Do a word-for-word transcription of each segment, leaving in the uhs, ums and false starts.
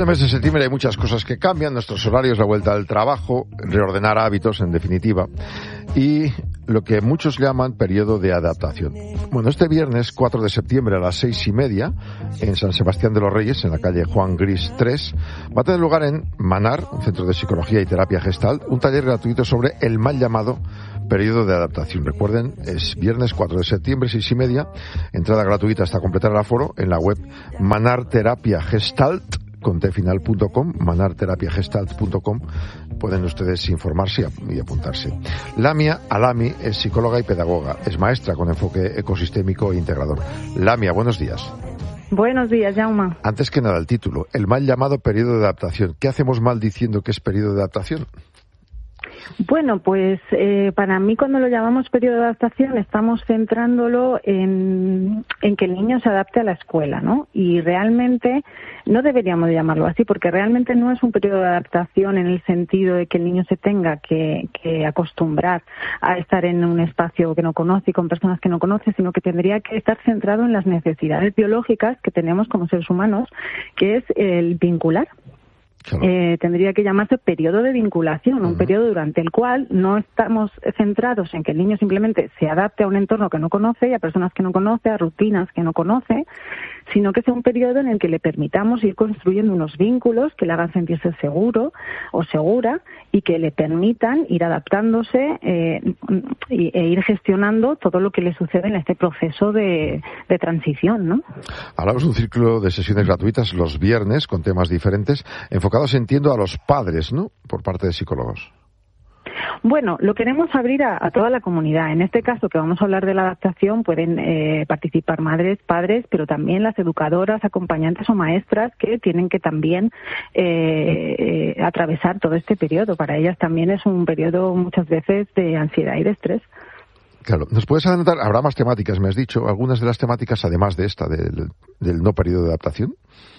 el mes de septiembre hay muchas cosas que cambian, nuestros horarios, la vuelta al trabajo, reordenar hábitos, en definitiva, y lo que muchos llaman periodo de adaptación. Bueno, este viernes cuatro de septiembre a las seis y media, en San Sebastián de los Reyes, en la calle Juan Gris tres, va a tener lugar en Manar, un centro de psicología y terapia Gestalt, un taller gratuito sobre el mal llamado periodo de adaptación. Recuerden, es viernes cuatro de septiembre, seis y media, entrada gratuita hasta completar el aforo en la web Manar Terapia Gestalt, con tfinal punto com, manarterapiagestalt punto com. Pueden ustedes informarse y apuntarse. Lamia Alami es psicóloga y pedagoga, es maestra con enfoque ecosistémico e integrador. Lamia, buenos días. Buenos días, Jaume. Antes que nada, el título, el mal llamado periodo de adaptación. ¿Qué hacemos mal diciendo que es periodo de adaptación? Bueno, pues eh, para mí cuando lo llamamos periodo de adaptación estamos centrándolo en, en que el niño se adapte a la escuela, ¿no? Y realmente no deberíamos de llamarlo así, porque realmente no es un periodo de adaptación en el sentido de que el niño se tenga que, que acostumbrar a estar en un espacio que no conoce y con personas que no conoce, sino que tendría que estar centrado en las necesidades biológicas que tenemos como seres humanos, que es el vincular. Claro. Eh, tendría que llamarse periodo de vinculación, un uh-huh. periodo durante el cual no estamos centrados en que el niño simplemente se adapte a un entorno que no conoce y a personas que no conoce, a rutinas que no conoce, sino que sea un periodo en el que le permitamos ir construyendo unos vínculos que le hagan sentirse seguro o segura y que le permitan ir adaptándose eh, e ir gestionando todo lo que le sucede en este proceso de, de transición, ¿no? Hablamos de un círculo de sesiones gratuitas los viernes con temas diferentes, enfocados, entiendo, a los padres, ¿no?, por parte de psicólogos. Bueno, lo queremos abrir a, a toda la comunidad. En este caso, que vamos a hablar de la adaptación, pueden eh, participar madres, padres, pero también las educadoras, acompañantes o maestras que tienen que también eh, eh, atravesar todo este periodo. Para ellas también es un periodo muchas veces de ansiedad y de estrés. Claro. ¿Nos puedes adelantar? Habrá más temáticas, me has dicho, algunas de las temáticas, además de esta, del, del no periodo de adaptación.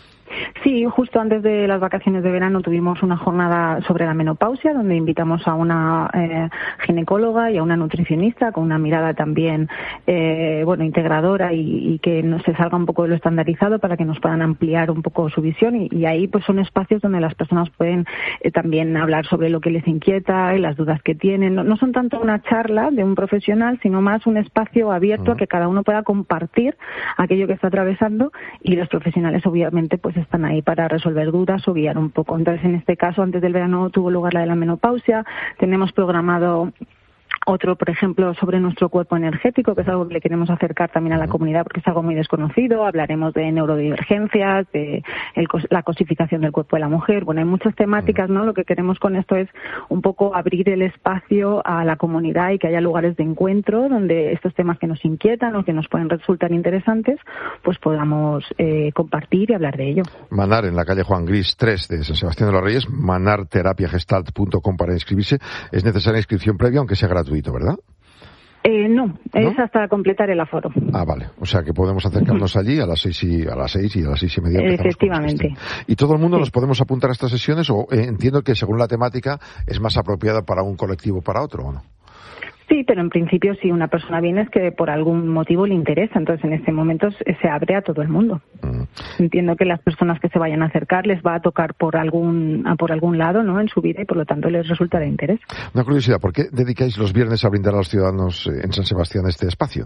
Sí, justo antes de las vacaciones de verano tuvimos una jornada sobre la menopausia, donde invitamos a una eh, ginecóloga y a una nutricionista con una mirada también, eh, bueno, integradora y, y que no se salga un poco de lo estandarizado para que nos puedan ampliar un poco su visión. Y, y ahí pues son espacios donde las personas pueden eh, también hablar sobre lo que les inquieta y las dudas que tienen. No, no son tanto una charla de un profesional, sino más un espacio abierto uh-huh. a que cada uno pueda compartir aquello que está atravesando, y los profesionales obviamente pues están ahí para resolver dudas o guiar un poco. Entonces, en este caso, antes del verano tuvo lugar la de la menopausia. Tenemos programado otro, por ejemplo, sobre nuestro cuerpo energético, que es algo que le queremos acercar también a la comunidad porque es algo muy desconocido. Hablaremos de neurodivergencias, de el, la cosificación del cuerpo de la mujer. Bueno, hay muchas temáticas, ¿no? Lo que queremos con esto es un poco abrir el espacio a la comunidad y que haya lugares de encuentro donde estos temas que nos inquietan o que nos pueden resultar interesantes, pues podamos eh, compartir y hablar de ello. Manar, en la calle Juan Gris tres de San Sebastián de los Reyes, manarterapiagestalt punto com para inscribirse. Es necesaria inscripción previa, aunque sea gratuita, ¿verdad? Eh, no, ¿no? Es hasta completar el aforo. Ah, vale. O sea que podemos acercarnos allí a las seis y a las seis y a las seis y media. Efectivamente. ¿Y todo el mundo sí. nos podemos apuntar a estas sesiones o eh, entiendo que según la temática es más apropiada para un colectivo o para otro, o no? Sí, pero en principio si una persona viene es que por algún motivo le interesa, entonces en este momento se abre a todo el mundo. Mm. Entiendo que las personas que se vayan a acercar les va a tocar por algún por algún lado, ¿no?, en su vida, y por lo tanto les resulta de interés. Una curiosidad, ¿por qué dedicáis los viernes a brindar a los ciudadanos en San Sebastián este espacio?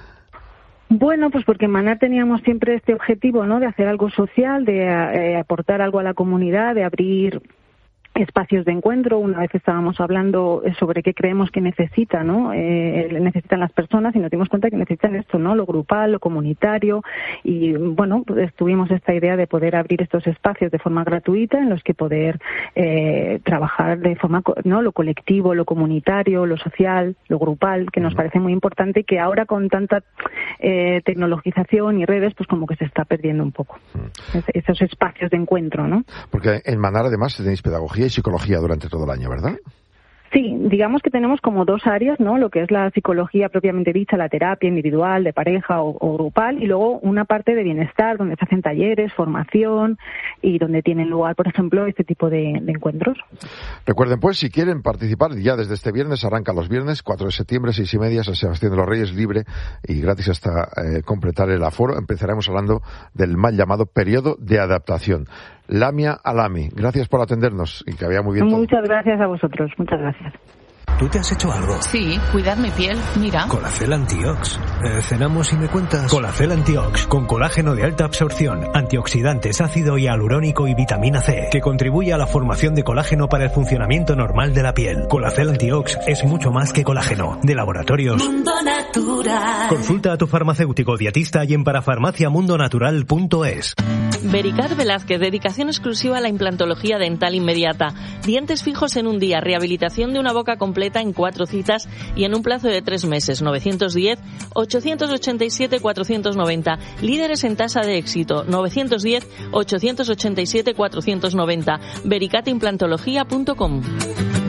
Bueno, pues porque en Manar teníamos siempre este objetivo, ¿no?, de hacer algo social, de eh, aportar algo a la comunidad, de abrir espacios de encuentro. Una vez estábamos hablando sobre qué creemos que necesita, ¿no? Eh, necesitan las personas, y nos dimos cuenta que necesitan esto, ¿no? Lo grupal, lo comunitario, y bueno, pues tuvimos esta idea de poder abrir estos espacios de forma gratuita en los que poder eh, trabajar de forma, ¿no?, lo colectivo, lo comunitario, lo social, lo grupal, que nos parece muy importante y que ahora con tanta eh, tecnologización y redes, pues como que se está perdiendo un poco es, esos espacios de encuentro, ¿no? Porque en Manar además tenéis pedagogía y psicología durante todo el año, ¿verdad? Sí, digamos que tenemos como dos áreas, ¿no? Lo que es la psicología propiamente dicha, la terapia individual, de pareja o, o grupal, y luego una parte de bienestar, donde se hacen talleres, formación, y donde tienen lugar, por ejemplo, este tipo de, de encuentros. Recuerden, pues, si quieren participar, ya desde este viernes, arranca los viernes, cuatro de septiembre, seis y media, San Sebastián de los Reyes, libre y gratis hasta eh, completar el aforo. Empezaremos hablando del mal llamado periodo de adaptación. Lamia Alami. Gracias por atendernos y que vaya muy bien todo. Muchas gracias a vosotros, muchas gracias. ¿Tú te has hecho algo? Sí, cuidar mi piel, mira. Colacel Antiox. Eh, cenamos y me cuentas. Colacel Antiox, con colágeno de alta absorción, antioxidantes, ácido hialurónico y vitamina C, que contribuye a la formación de colágeno para el funcionamiento normal de la piel. Colacel Antiox es mucho más que colágeno. De Laboratorios Mundo Natural. Consulta a tu farmacéutico dietista y en parafarmaciamundonatural punto es. Vericat Velázquez, dedicación exclusiva a la implantología dental inmediata. Dientes fijos en un día, rehabilitación de una boca completa en cuatro citas y en un plazo de tres meses. novecientos diez, ochocientos ochenta y siete, cuatrocientos noventa. Líderes en tasa de éxito. novecientos diez, ochocientos ochenta y siete, cuatrocientos noventa. vericat implantología punto com.